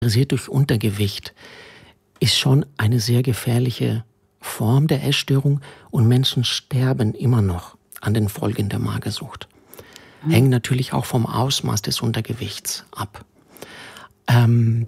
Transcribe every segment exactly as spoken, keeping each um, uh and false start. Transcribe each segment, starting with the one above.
durch Untergewicht ist schon eine sehr gefährliche Form der Essstörung und Menschen sterben immer noch an den Folgen der Magersucht. Mhm. Hängt natürlich auch vom Ausmaß des Untergewichts ab. Ähm,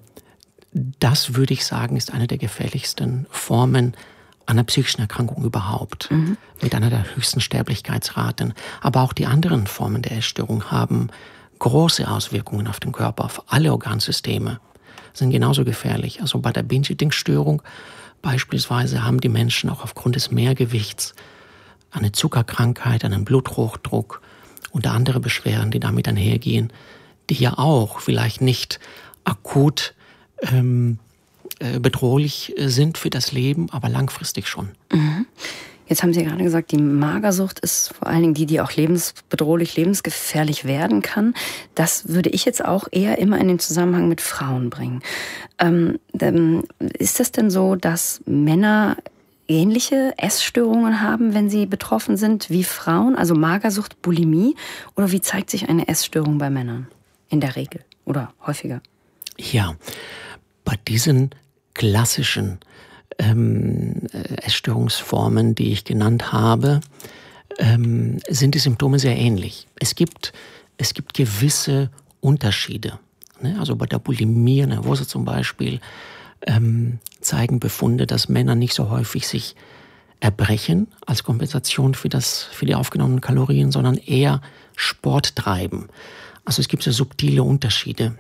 das würde ich sagen, ist eine der gefährlichsten Formen einer psychischen Erkrankung überhaupt, mhm. mit einer der höchsten Sterblichkeitsraten. Aber auch die anderen Formen der Essstörung haben große Auswirkungen auf den Körper, auf alle Organsysteme, sind genauso gefährlich. Also bei der Binge-Eating-Störung beispielsweise haben die Menschen auch aufgrund des Mehrgewichts eine Zuckerkrankheit, einen Bluthochdruck und andere Beschwerden, die damit einhergehen, die ja auch vielleicht nicht akut ähm, äh, bedrohlich sind für das Leben, aber langfristig schon. Mhm. Jetzt haben Sie gerade gesagt, die Magersucht ist vor allen Dingen die, die auch lebensbedrohlich, lebensgefährlich werden kann. Das würde ich jetzt auch eher immer in den Zusammenhang mit Frauen bringen. Ähm, ist das denn so, dass Männer ähnliche Essstörungen haben, wenn sie betroffen sind, wie Frauen? Also Magersucht, Bulimie? Oder wie zeigt sich eine Essstörung bei Männern in der Regel oder häufiger? Ja, bei diesen klassischen Ähm, Essstörungsformen, die ich genannt habe, ähm, sind die Symptome sehr ähnlich. Es gibt, es gibt gewisse Unterschiede. Ne? Also bei der Bulimie nervosa zum Beispiel ähm, zeigen Befunde, dass Männer nicht so häufig sich erbrechen als Kompensation für, das, für die aufgenommenen Kalorien, sondern eher Sport treiben. Also es gibt so subtile Unterschiede.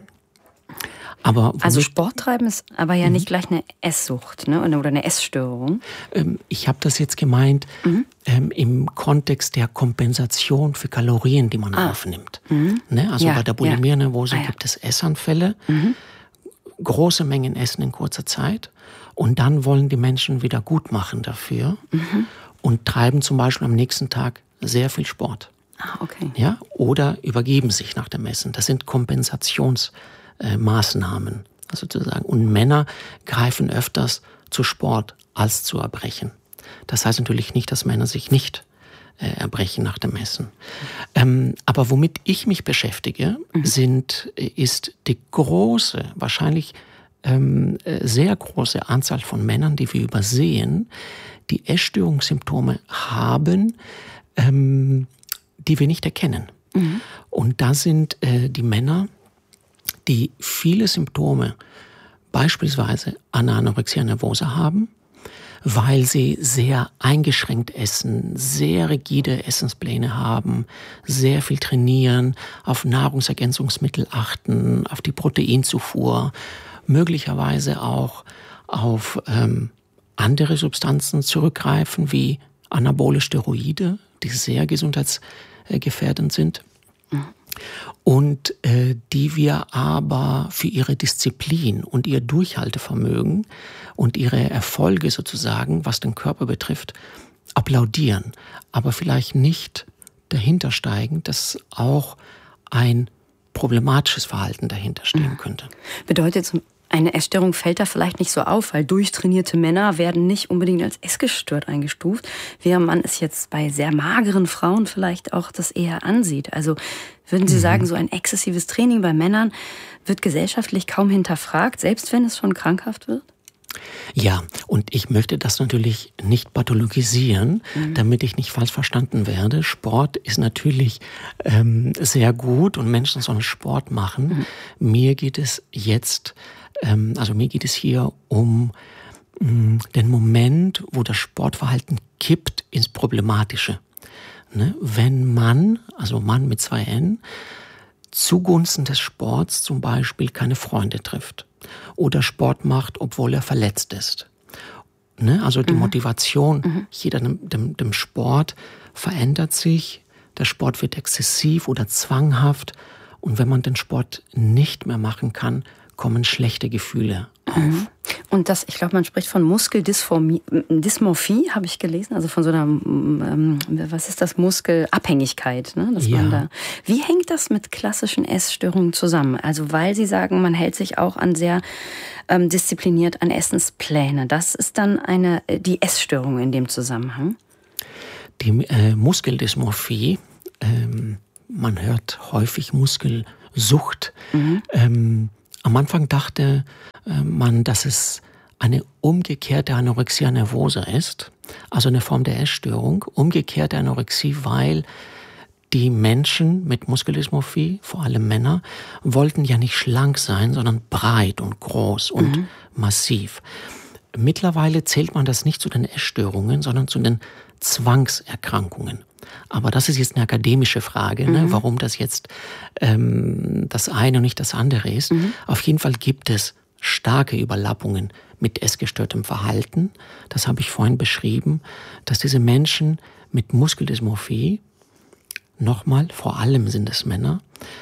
Aber also Sport treiben ist aber ja mhm. nicht gleich eine Esssucht, ne? Oder eine Essstörung. Ähm, ich habe das jetzt gemeint mhm. ähm, im Kontext der Kompensation für Kalorien, die man ah. aufnimmt. Mhm. Ne? Also ja, bei der Bulimie nervosa ja. ah, ja. gibt es Essanfälle, mhm. große Mengen Essen in kurzer Zeit und dann wollen die Menschen wieder gut machen dafür mhm. und treiben zum Beispiel am nächsten Tag sehr viel Sport. Ah, okay. Ja? Oder übergeben sich nach dem Essen. Das sind Kompensations Äh, Maßnahmen sozusagen. Und Männer greifen öfters zu Sport als zu Erbrechen. Das heißt natürlich nicht, dass Männer sich nicht äh, erbrechen nach dem Essen. Ähm, aber womit ich mich beschäftige, mhm. sind, ist die große, wahrscheinlich ähm, sehr große Anzahl von Männern, die wir übersehen, die Essstörungssymptome haben, ähm, die wir nicht erkennen. Mhm. Und da sind äh, die Männer, die viele Symptome, beispielsweise Anorexia nervosa haben, weil sie sehr eingeschränkt essen, sehr rigide Essenspläne haben, sehr viel trainieren, auf Nahrungsergänzungsmittel achten, auf die Proteinzufuhr, möglicherweise auch auf ähm, andere Substanzen zurückgreifen, wie anabole Steroide, die sehr gesundheitsgefährdend sind. Mhm. Und äh, die wir aber für ihre Disziplin und ihr Durchhaltevermögen und ihre Erfolge sozusagen, was den Körper betrifft, applaudieren, aber vielleicht nicht dahinter steigen, dass auch ein problematisches Verhalten dahinter stehen könnte. Bedeutet, eine Essstörung fällt da vielleicht nicht so auf, weil durchtrainierte Männer werden nicht unbedingt als essgestört eingestuft, während man es jetzt bei sehr mageren Frauen vielleicht auch das eher ansieht. Also würden Sie mhm. sagen, so ein exzessives Training bei Männern wird gesellschaftlich kaum hinterfragt, selbst wenn es schon krankhaft wird? Ja, und ich möchte das natürlich nicht pathologisieren, mhm. damit ich nicht falsch verstanden werde. Sport ist natürlich ähm, sehr gut und Menschen sollen Sport machen. Mhm. Mir geht es jetzt, ähm, also mir geht es hier um mh, den Moment, wo das Sportverhalten kippt ins Problematische. Ne? Wenn man, also Mann mit zwei N, zugunsten des Sports zum Beispiel keine Freunde trifft oder Sport macht, obwohl er verletzt ist. Ne? Also die mhm. Motivation mhm. hier dem, dem, dem Sport verändert sich, der Sport wird exzessiv oder zwanghaft und wenn man den Sport nicht mehr machen kann, kommen schlechte Gefühle auf. Mhm. Und das, ich glaube, man spricht von Muskeldysmorphie, Dysmorphie, habe ich gelesen, also von so einer, ähm, was ist das, Muskelabhängigkeit, ne? Dass ja. man da, wie hängt das mit klassischen Essstörungen zusammen? Also weil Sie sagen, man hält sich auch an sehr ähm, diszipliniert an Essenspläne. Das ist dann eine, die Essstörung in dem Zusammenhang? Die äh, Muskeldysmorphie, ähm, man hört häufig Muskelsucht, mhm. ähm, Am Anfang dachte äh, man, dass es eine umgekehrte Anorexia nervosa ist, also eine Form der Essstörung, umgekehrte Anorexie, weil die Menschen mit Muskeldysmorphie, vor allem Männer, wollten ja nicht schlank sein, sondern breit und groß und mhm. massiv. Mittlerweile zählt man das nicht zu den Essstörungen, sondern zu den Zwangserkrankungen. Aber das ist jetzt eine akademische Frage, mhm. ne, warum das jetzt ähm, das eine und nicht das andere ist. Mhm. Auf jeden Fall gibt es starke Überlappungen mit essgestörtem Verhalten. Das habe ich vorhin beschrieben, dass diese Menschen mit Muskeldysmorphie, nochmal, vor allem sind es Männer,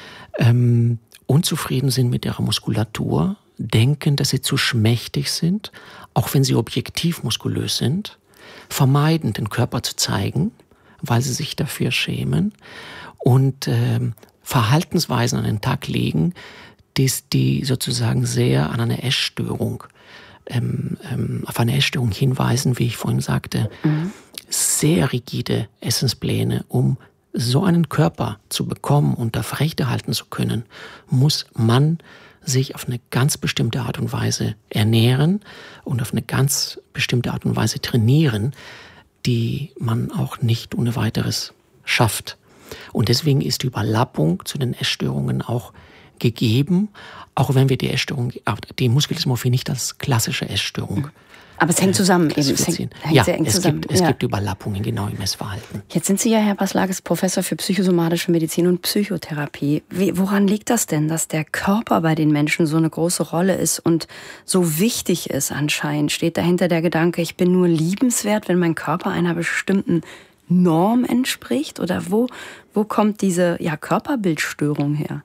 ähm, unzufrieden sind mit ihrer Muskulatur, denken, dass sie zu schmächtig sind, auch wenn sie objektiv muskulös sind, vermeiden, den Körper zu zeigen, weil sie sich dafür schämen und ähm, Verhaltensweisen an den Tag legen, die, die sozusagen sehr an eine Essstörung, ähm, ähm, auf eine Essstörung hinweisen, wie ich vorhin sagte, mhm. sehr rigide Essenspläne, um so einen Körper zu bekommen und aufrechterhalten zu können, muss man sich auf eine ganz bestimmte Art und Weise ernähren und auf eine ganz bestimmte Art und Weise trainieren, die man auch nicht ohne weiteres schafft. Und deswegen ist die Überlappung zu den Essstörungen auch gegeben, auch wenn wir die Essstörung, die Muskeldysmorphie nicht als klassische Essstörung Aber es hängt zusammen. Eben. Es hängt, hängt ja, sehr eng es zusammen. Gibt, es ja. gibt Überlappungen genau im Essverhalten. Jetzt sind Sie ja, Herr Baslages, Professor für psychosomatische Medizin und Psychotherapie. Wie, woran liegt das denn, dass der Körper bei den Menschen so eine große Rolle ist und so wichtig ist anscheinend? Steht dahinter der Gedanke, ich bin nur liebenswert, wenn mein Körper einer bestimmten Norm entspricht? Oder wo, wo kommt diese ja, Körperbildstörung her?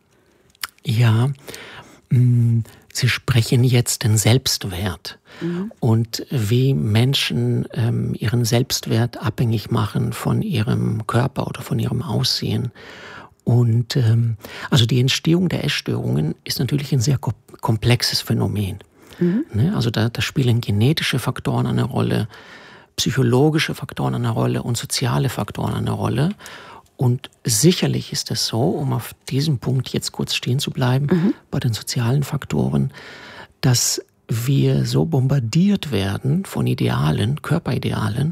Ja, mh, Sie sprechen jetzt den Selbstwert mhm. und wie Menschen ähm, ihren Selbstwert abhängig machen von ihrem Körper oder von ihrem Aussehen. Und ähm, also die Entstehung der Essstörungen ist natürlich ein sehr komplexes Phänomen. Mhm. Ne? Also da, da spielen genetische Faktoren eine Rolle, psychologische Faktoren eine Rolle und soziale Faktoren eine Rolle. Und sicherlich ist es so, um auf diesem Punkt jetzt kurz stehen zu bleiben, mhm. bei den sozialen Faktoren, dass wir so bombardiert werden von Idealen, Körperidealen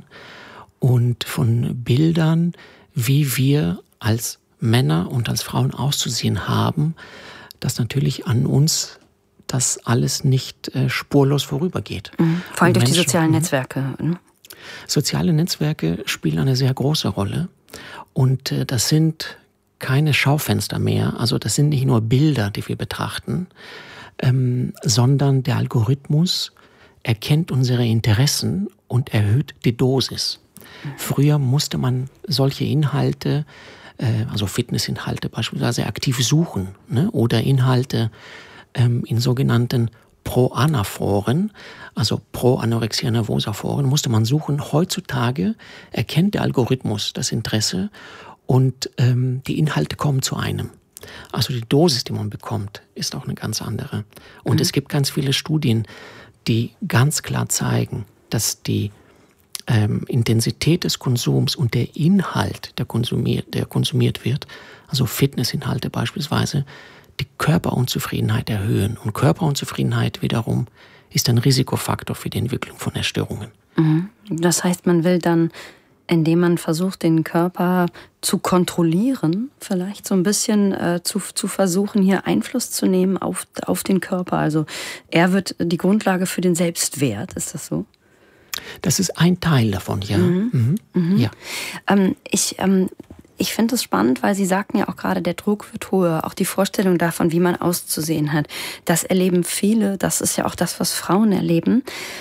und von Bildern, wie wir als Männer und als Frauen auszusehen haben, dass natürlich an uns das alles nicht äh, spurlos vorübergeht. Mhm. Vor allem durch Menschen, die sozialen Netzwerke. Ne? Soziale Netzwerke spielen eine sehr große Rolle. Und äh, das sind keine Schaufenster mehr, also das sind nicht nur Bilder, die wir betrachten, ähm, sondern der Algorithmus erkennt unsere Interessen und erhöht die Dosis. Früher musste man solche Inhalte, äh, also Fitnessinhalte beispielsweise, aktiv suchen, ne? Oder Inhalte ähm, in sogenannten Pro-Ana-Foren, also Pro-Anorexia-Nervosa-Foren, musste man suchen. Heutzutage erkennt der Algorithmus das Interesse und ähm, die Inhalte kommen zu einem. Also die Dosis, die man bekommt, ist auch eine ganz andere. Und mhm. es gibt ganz viele Studien, die ganz klar zeigen, dass die ähm, Intensität des Konsums und der Inhalt, der konsumiert, der konsumiert wird, also Fitnessinhalte beispielsweise, die Körperunzufriedenheit erhöhen. Und Körperunzufriedenheit wiederum ist ein Risikofaktor für die Entwicklung von Essstörungen. Mhm. Das heißt, man will dann, indem man versucht, den Körper zu kontrollieren, vielleicht so ein bisschen äh, zu, zu versuchen, hier Einfluss zu nehmen auf, auf den Körper. Also er wird die Grundlage für den Selbstwert, ist das so? Das ist ein Teil davon, ja. Mhm. Mhm. Mhm. ja. Ähm, ich... Ähm, Ich finde es spannend, weil Sie sagten ja auch gerade, der Druck wird höher. Auch die Vorstellung davon, wie man auszusehen hat. Das erleben viele. Das ist ja auch das, was Frauen erleben.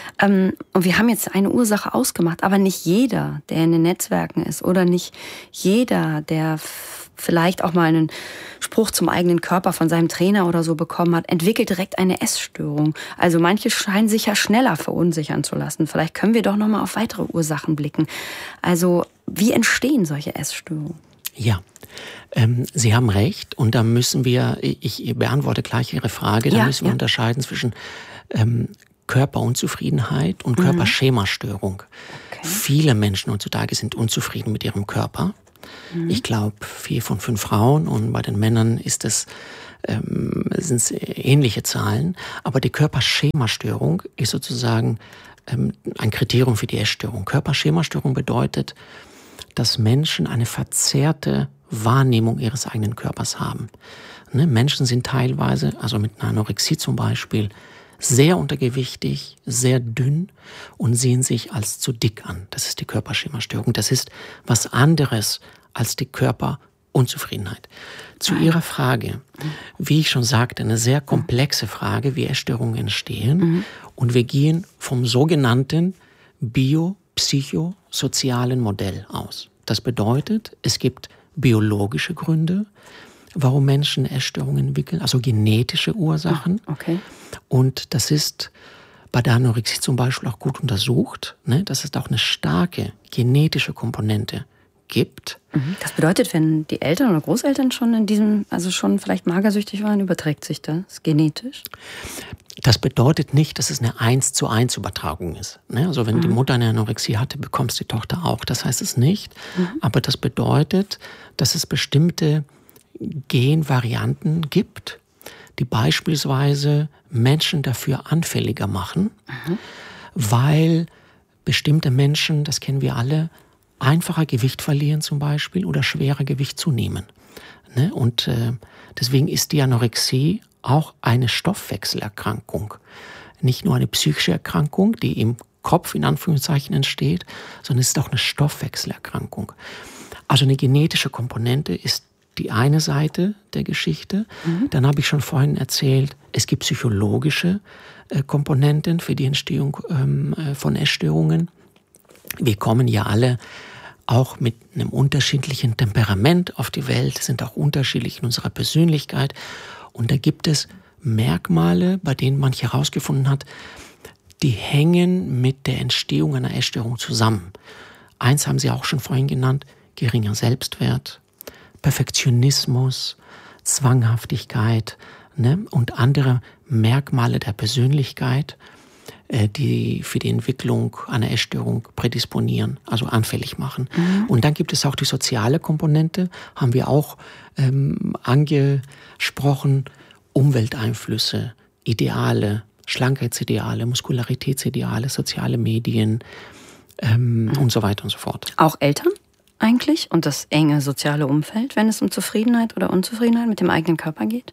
Und wir haben jetzt eine Ursache ausgemacht. Aber nicht jeder, der in den Netzwerken ist oder nicht jeder, der vielleicht auch mal einen Spruch zum eigenen Körper von seinem Trainer oder so bekommen hat, entwickelt direkt eine Essstörung. Also manche scheinen sich ja schneller verunsichern zu lassen. Vielleicht können wir doch noch mal auf weitere Ursachen blicken. Also wie entstehen solche Essstörungen? Ja, ähm, Sie haben recht. Und da müssen wir, ich beantworte gleich Ihre Frage, da ja, müssen wir ja. unterscheiden zwischen ähm, Körperunzufriedenheit und Körperschemastörung. Okay. Viele Menschen heutzutage sind unzufrieden mit ihrem Körper. Mhm. Ich glaube, vier von fünf Frauen und bei den Männern ist es, ähm, sind es ähnliche Zahlen. Aber die Körperschemastörung ist sozusagen ähm, ein Kriterium für die Essstörung. Körperschemastörung bedeutet, dass Menschen eine verzerrte Wahrnehmung ihres eigenen Körpers haben. Ne? Menschen sind teilweise, also mit einer Anorexie zum Beispiel, sehr untergewichtig, sehr dünn und sehen sich als zu dick an. Das ist die Körperschemastörung. Das ist was anderes als die Körperunzufriedenheit. Zu Ihrer Frage, wie ich schon sagte, eine sehr komplexe Frage, wie Essstörungen entstehen. Mhm. Und wir gehen vom sogenannten biopsychosozialen Modell aus. Das bedeutet, es gibt biologische Gründe, warum Menschen Essstörungen entwickeln, also genetische Ursachen. Okay. Und das ist bei der Anorexie zum Beispiel auch gut untersucht, ne, dass es auch eine starke genetische Komponente gibt. Das bedeutet, wenn die Eltern oder Großeltern schon in diesem, also schon vielleicht magersüchtig waren, überträgt sich das genetisch? Das bedeutet nicht, dass es eine eins zu eins Übertragung ist. Ne? Also wenn mhm. die Mutter eine Anorexie hatte, bekommt es die Tochter auch. Das heißt es nicht. Mhm. Aber das bedeutet, dass es bestimmte Genvarianten gibt, die beispielsweise Menschen dafür anfälliger machen, mhm. weil bestimmte Menschen, das kennen wir alle, einfacher Gewicht verlieren zum Beispiel oder schwerer Gewicht zunehmen. Ne? Und äh, deswegen ist die Anorexie auch eine Stoffwechselerkrankung. Nicht nur eine psychische Erkrankung, die im Kopf in Anführungszeichen entsteht, sondern es ist auch eine Stoffwechselerkrankung. Also eine genetische Komponente ist die eine Seite der Geschichte. Mhm. Dann habe ich schon vorhin erzählt, es gibt psychologische äh, Komponenten für die Entstehung ähm, von Essstörungen. Wir kommen ja alle auch mit einem unterschiedlichen Temperament auf die Welt, sind auch unterschiedlich in unserer Persönlichkeit. Und da gibt es Merkmale, bei denen man herausgefunden hat, die hängen mit der Entstehung einer Essstörung zusammen. Eins haben Sie auch schon vorhin genannt, geringer Selbstwert, Perfektionismus, Zwanghaftigkeit, ne, und andere Merkmale der Persönlichkeit, äh, die für die Entwicklung einer Essstörung prädisponieren, also anfällig machen. Mhm. Und dann gibt es auch die soziale Komponente, haben wir auch ähm, angesprochen, Umwelteinflüsse, Ideale, Schlankheitsideale, Muskularitätsideale, soziale Medien ähm, mhm. und so weiter und so fort. Auch Eltern? Eigentlich und das enge soziale Umfeld, wenn es um Zufriedenheit oder Unzufriedenheit mit dem eigenen Körper geht?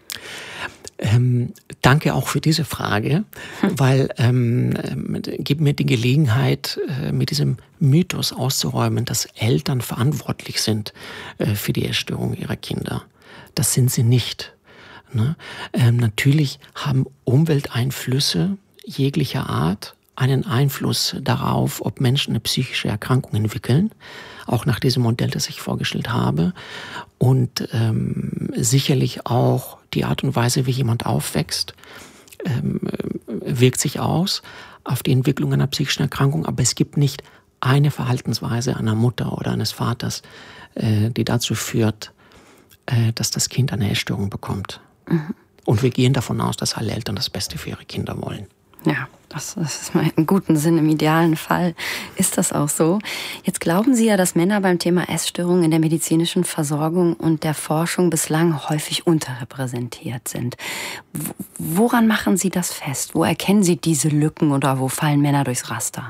Ähm, danke auch für diese Frage, hm. weil ähm, gibt mir die Gelegenheit, äh, mit diesem Mythos auszuräumen, dass Eltern verantwortlich sind äh, für die Essstörung ihrer Kinder. Das sind sie nicht. Ne? Ähm, natürlich haben Umwelteinflüsse jeglicher Art einen Einfluss darauf, ob Menschen eine psychische Erkrankung entwickeln, auch nach diesem Modell, das ich vorgestellt habe. Und ähm, sicherlich auch die Art und Weise, wie jemand aufwächst, ähm, wirkt sich aus auf die Entwicklung einer psychischen Erkrankung. Aber es gibt nicht eine Verhaltensweise einer Mutter oder eines Vaters, äh, die dazu führt, äh, dass das Kind eine Essstörung bekommt. Mhm. Und wir gehen davon aus, dass alle Eltern das Beste für ihre Kinder wollen. Ja, das, das ist mal im guten Sinn, im idealen Fall ist das auch so. Jetzt glauben Sie ja, dass Männer beim Thema Essstörungen in der medizinischen Versorgung und der Forschung bislang häufig unterrepräsentiert sind. Woran machen Sie das fest? Wo erkennen Sie diese Lücken oder wo fallen Männer durchs Raster?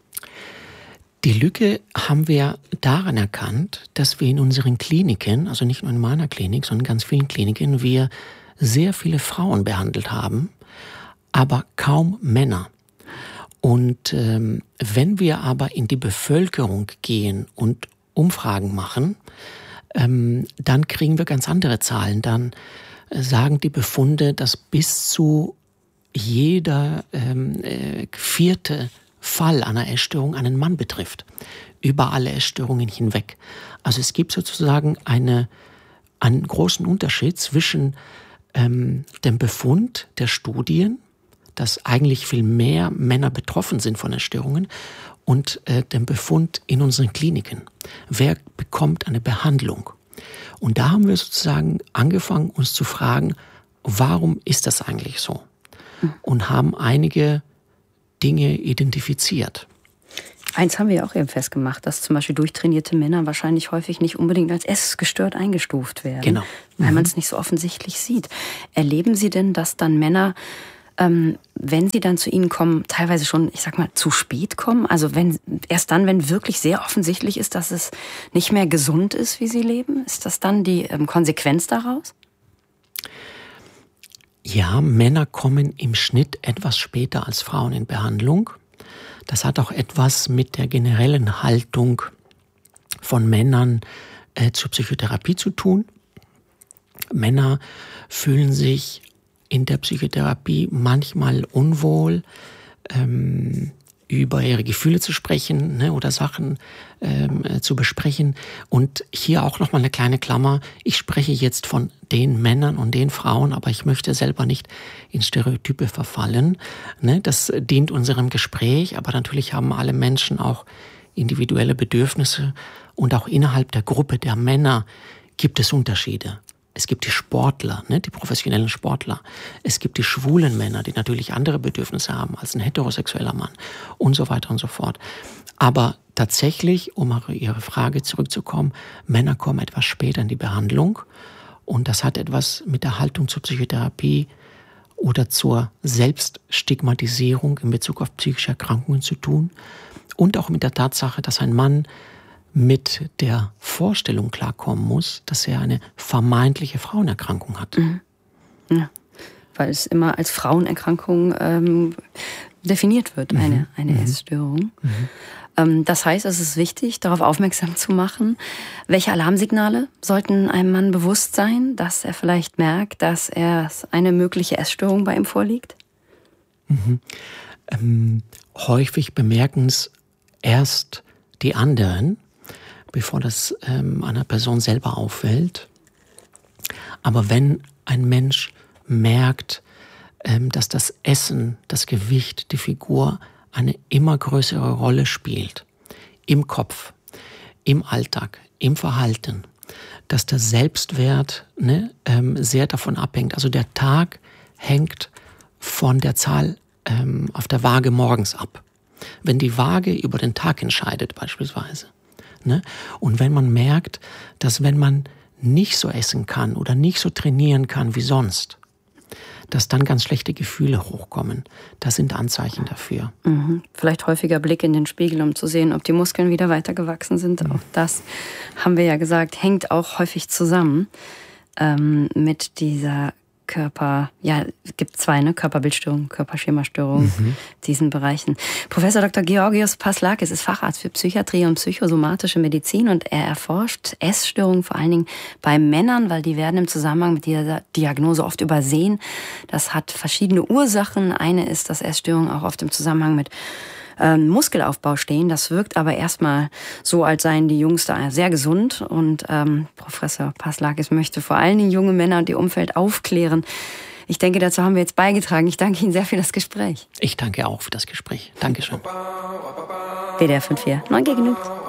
Die Lücke haben wir daran erkannt, dass wir in unseren Kliniken, also nicht nur in meiner Klinik, sondern in ganz vielen Kliniken, wir sehr viele Frauen behandelt haben, aber kaum Männer. Und ähm, wenn wir aber in die Bevölkerung gehen und Umfragen machen, ähm, dann kriegen wir ganz andere Zahlen. Dann äh, sagen die Befunde, dass bis zu jeder ähm, äh, vierte Fall einer Essstörung einen Mann betrifft. Über alle Essstörungen hinweg. Also es gibt sozusagen eine, einen großen Unterschied zwischen ähm, dem Befund der Studien, dass eigentlich viel mehr Männer betroffen sind von Essstörungen und äh, dem Befund in unseren Kliniken. Wer bekommt eine Behandlung? Und da haben wir sozusagen angefangen, uns zu fragen, warum ist das eigentlich so? Und haben einige Dinge identifiziert. Eins haben wir ja auch eben festgemacht, dass zum Beispiel durchtrainierte Männer wahrscheinlich häufig nicht unbedingt als essgestört eingestuft werden. Genau. Weil Mhm. man es nicht so offensichtlich sieht. Erleben Sie denn, dass dann Männer, ähm, wenn sie dann zu Ihnen kommen, teilweise schon, ich sag mal, zu spät kommen? Also wenn erst dann, wenn wirklich sehr offensichtlich ist, dass es nicht mehr gesund ist, wie sie leben? Ist das dann die ähm, Konsequenz daraus? Ja, Männer kommen im Schnitt etwas später als Frauen in Behandlung. Das hat auch etwas mit der generellen Haltung von Männern äh, zur Psychotherapie zu tun. Männer fühlen sich in der Psychotherapie manchmal unwohl, ähm, über ihre Gefühle zu sprechen, ne, oder Sachen ähm, äh, zu besprechen. Und hier auch nochmal eine kleine Klammer. Ich spreche jetzt von den Männern und den Frauen, aber ich möchte selber nicht in Stereotype verfallen. Ne, das dient unserem Gespräch, aber natürlich haben alle Menschen auch individuelle Bedürfnisse. Und auch innerhalb der Gruppe der Männer gibt es Unterschiede. Es gibt die Sportler, ne, die professionellen Sportler. Es gibt die schwulen Männer, die natürlich andere Bedürfnisse haben als ein heterosexueller Mann und so weiter und so fort. Aber tatsächlich, um auf Ihre Frage zurückzukommen, Männer kommen etwas später in die Behandlung und das hat etwas mit der Haltung zur Psychotherapie oder zur Selbststigmatisierung in Bezug auf psychische Erkrankungen zu tun und auch mit der Tatsache, dass ein Mann mit der Vorstellung klarkommen muss, dass er eine vermeintliche Frauenerkrankung hat. Mhm. Ja, weil es immer als Frauenerkrankung ähm, definiert wird, eine, mhm. eine Essstörung. Mhm. Ähm, das heißt, es ist wichtig, darauf aufmerksam zu machen, welche Alarmsignale sollten einem Mann bewusst sein, dass er vielleicht merkt, dass er eine mögliche Essstörung bei ihm vorliegt? Mhm. Ähm, häufig bemerken es erst die anderen, bevor das ähm, einer Person selber auffällt. Aber wenn ein Mensch merkt, ähm, dass das Essen, das Gewicht, die Figur eine immer größere Rolle spielt, im Kopf, im Alltag, im Verhalten, dass der Selbstwert ne, ähm, sehr davon abhängt. Also der Tag hängt von der Zahl ähm, auf der Waage morgens ab. Wenn die Waage über den Tag entscheidet beispielsweise, ne? Und wenn man merkt, dass wenn man nicht so essen kann oder nicht so trainieren kann wie sonst, dass dann ganz schlechte Gefühle hochkommen. Das sind Anzeichen dafür. Mhm. Vielleicht häufiger Blick in den Spiegel, um zu sehen, ob die Muskeln wieder weiter gewachsen sind. Mhm. Auch das, haben wir ja gesagt, hängt auch häufig zusammen ähm, mit dieser Körper, ja, es gibt zwei, ne? Körperbildstörung, Körperschemastörung, mhm. diesen Bereichen. Professor Doktor Georgios Paslakis ist Facharzt für Psychiatrie und psychosomatische Medizin und er erforscht Essstörungen vor allen Dingen bei Männern, weil die werden im Zusammenhang mit dieser Diagnose oft übersehen. Das hat verschiedene Ursachen. Eine ist, dass Essstörungen auch oft im Zusammenhang mit Ähm, Muskelaufbau stehen. Das wirkt aber erstmal so, als seien die Jungs da sehr gesund. Und ähm, Professor Paslakis möchte vor allen Dingen junge Männer und ihr Umfeld aufklären. Ich denke, dazu haben wir jetzt beigetragen. Ich danke Ihnen sehr für das Gespräch. Ich danke auch für das Gespräch. Dankeschön. W D R fünf Komma vier, neun G genug.